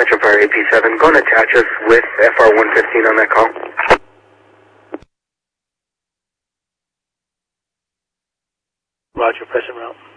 Central Fire AP7, go and attach us with FR115 on that call. Roger, present route.